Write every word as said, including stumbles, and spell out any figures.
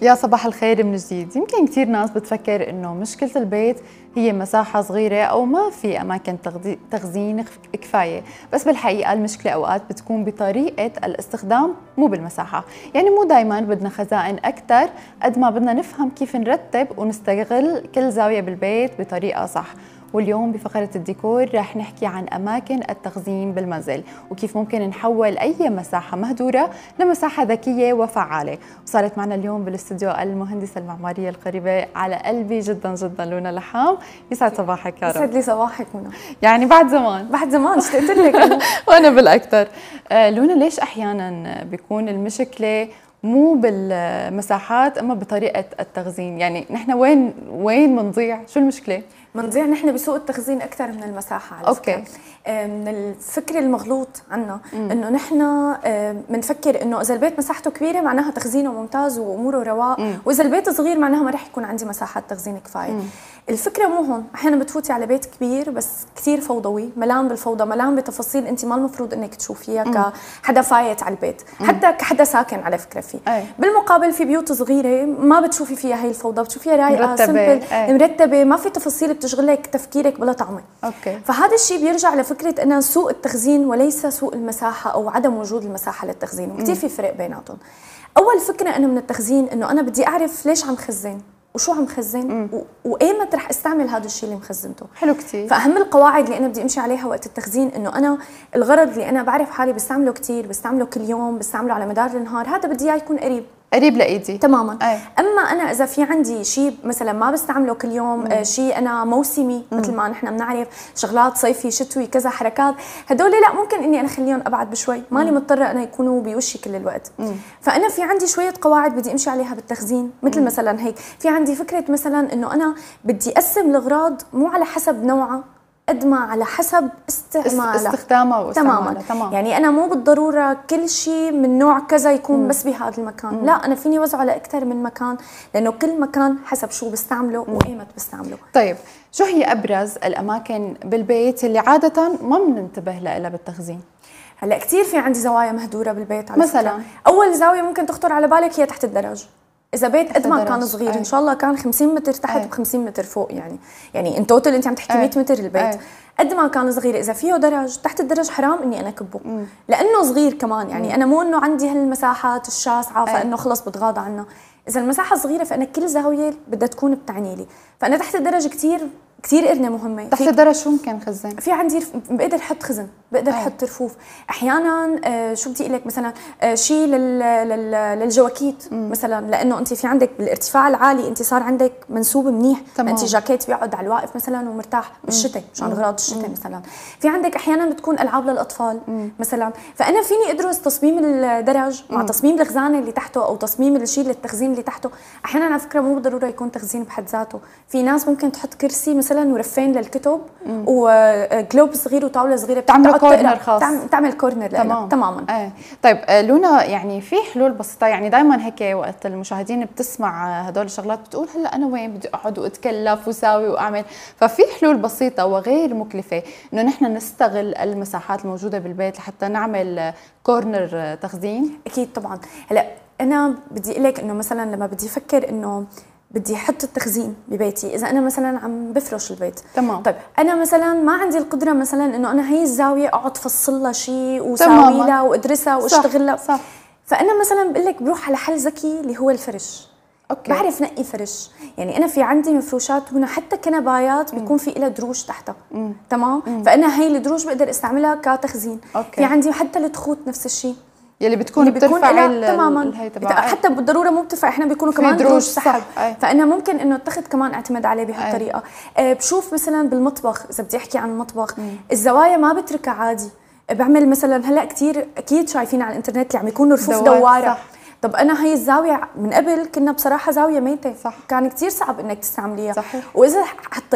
يا صباح الخير من جديد. يمكن كثير ناس بتفكر انه مشكلة البيت هي مساحة صغيرة او ما في اماكن تخزين كفاية، بس بالحقيقة المشكلة اوقات بتكون بطريقة الاستخدام مو بالمساحة. يعني مو دايما بدنا خزائن اكثر قد ما بدنا نفهم كيف نرتب ونستغل كل زاوية بالبيت بطريقة صح. واليوم بفقرة الديكور رح نحكي عن أماكن التخزين بالمنزل وكيف ممكن نحول أي مساحة مهدورة لمساحة ذكية وفعالة. وصارت معنا اليوم بالاستوديو المهندسة المعمارية القريبة على قلبي جدا جدا لونا لحام. يسعد صباحك يا رب. يسعد لي صباحك منى. يعني بعد زمان بعد زمان اشتقت لك أنا. وأنا بالأكثر. آه لونا، ليش أحيانا بيكون المشكلة مو بالمساحات اما بطريقه التخزين؟ يعني نحن وين وين بنضيع؟ شو المشكله؟ بنضيع نحن بسوق التخزين اكثر من المساحه على اوكي. فكرة. من الفكر المغلوط عنا انه نحن بنفكر انه اذا البيت مساحته كبيره معناها تخزينه ممتاز واموره رواق، واذا البيت صغير معناها ما رح يكون عندي مساحات تخزين كفايه. مم. الفكره مو هون. احيانا بتفوتي على بيت كبير بس كثير فوضوي، ملان بالفوضى، ملان بتفاصيل انت ما المفروض انك تشوفيها كحدا فايت على البيت، مم. حتى كحدا ساكن على فكره فيه. أي. بالمقابل في بيوت صغيره ما بتشوفي فيها هي الفوضى، بتشوفيها رايقه سمبل مرتبه، ما في تفاصيل بتشغلك تفكيرك بلا طعمه. اوكي. فهذا الشيء بيرجع لفكره انه سوق التخزين وليس سوق المساحه او عدم وجود المساحه للتخزين، وكثير في فرق بيناتهم. اول فكره انه من التخزين انه انا بدي اعرف ليش عم خزن وشو عم خزن وايمتى رح استعمل هذا الشيء اللي مخزنته. حلو كثير. فاهم القواعد اللي انا بدي امشي عليها وقت التخزين انه انا الغرض اللي انا بعرف حالي بستعمله كثير، بستعمله كل يوم، بستعمله على مدار النهار، هذا بدي اياه يكون قريب قريب لايدي تماما. أي. اما انا اذا في عندي شيء مثلا ما بستعمله كل يوم، آه شيء انا موسمي مم. مثل ما نحن بنعرف شغلات صيفي شتوي كذا حركات، هدول لا ممكن اني انا اخليهم ابعد بشوي، ماني مضطره انا يكونوا بوشي كل الوقت. مم. فانا في عندي شويه قواعد بدي امشي عليها بالتخزين، مثل مم. مثلا هيك في عندي فكره مثلا انه انا بدي اقسم الاغراض مو على حسب نوعها قد ما على حسب استعمالها استخدامها واستعمالها. تماما. تمام. يعني انا مو بالضروره كل شيء من نوع كذا يكون مم. بس بهذا المكان، مم. لا انا فيني وزعه لاكثر من مكان، لانه كل مكان حسب شو بستعمله وايمت بستعمله. طيب شو هي ابرز الاماكن بالبيت اللي عاده ما بننتبه لها بالتخزين؟ هلا كثير في عندي زوايا مهدوره بالبيت على مثلا فكرة. اول زاويه ممكن تخطر على بالك هي تحت الدرج. اذا بيت قد ما كان صغير، أي. ان شاء الله كان خمسين متر تحت و50 متر فوق، يعني يعني ان توتال انت عم تحكي مية متر البيت، قد ما كان صغير اذا فيه درج تحت الدرج حرام اني انا كبه، مم. لانه صغير كمان. يعني مم. انا مو انه عندي هالمساحات الشاسعه فانه خلص بتغاضى عنه. اذا المساحه صغيره فانا كل زاويه بدها تكون بتعني لي، فانا تحت الدرج كثير كثير قرنه مهمه. تحت الدرج شو ممكن خزن؟ في عندي بقدر احط خزن، بقدر احط رفوف احيانا. آه شو بدي اقول لك مثلا آه شيء لل لل للجواكيت مثلا، لانه انت في عندك بالارتفاع العالي انت صار عندك منسوب منيح، انت جاكيت بيقعد على الواقف مثلا ومرتاح بالشتاء مشان اغراض الشتاء مثلا. في عندك احيانا بتكون العاب للاطفال مم. مثلا، فانا فيني ادرس تصميم الدرج مع مم. تصميم الخزانه اللي تحته او تصميم الشيء للتخزين اللي تحته. احيانا على فكره مو بالضروره يكون تخزين بحد ذاته، في ناس ممكن تحط كرسي مثلا ورفين للكتب وجلوب صغير وطاوله صغيره بتعمل كورنر خاص، تعمل كورنر تمام. تماما. ايه. طيب لونا، يعني في حلول بسيطه، يعني دائما هيك وقت المشاهدين بتسمع هدول الشغلات بتقول هلا انا وين بدي اقعد واتكلف وساوي واعمل، ففي حلول بسيطه وغير مكلفه انه نحن نستغل المساحات الموجوده بالبيت لحتى نعمل كورنر تخزين؟ اكيد طبعا. هلا انا بدي اقول لك انه مثلا لما بدي افكر انه بدي احط التخزين ببيتي، اذا انا مثلا عم بفرش البيت تمام، طيب انا مثلا ما عندي القدره مثلا انه انا هي الزاويه اقعد فصل لها شيء وساوي لها وادرسها واشتغل لها، صح. فانا مثلا بقول لك بروح على حل ذكي اللي هو الفرش. أوكي. بعرف نقي فرش، يعني انا في عندي مفروشات هنا حتى كنبايات بيكون في لها دروج تحتها، مم. تمام. مم. فانا هي الدروج بقدر استعملها كتخزين. أوكي. في عندي حتى التخوت نفس الشيء يلي بتكون اللي بترفع تماما، حتى بالضروره مو بترفع، احنا بيكونوا كمان دروج سحب، فانا ممكن انه اتخذ كمان اعتمد عليه بهالطريقه. أه بشوف مثلا بالمطبخ، اذا بدي احكي عن المطبخ، مم. الزوايا ما بتركها عادي، بعمل مثلا هلا كثير اكيد شايفين على الانترنت اللي عم يكونوا رفوف دواره، صح. طب انا هي الزاويه من قبل كنا بصراحه زاويه ميته، صح. كان كثير صعب انك تستعمليها، صحيح. واذا حط